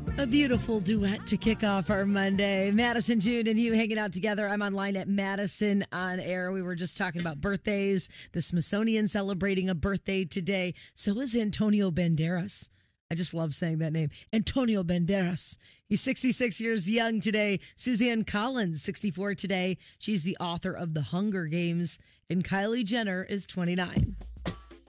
A beautiful duet to kick off our Monday. Madison, June, and you hanging out together. I'm online at Madison on Air. We were just talking about birthdays. The Smithsonian celebrating a birthday today. So is Antonio Banderas. I just love saying that name. Antonio Banderas. He's 66 years young today. Suzanne Collins, 64 today. She's the author of The Hunger Games. And Kylie Jenner is 29.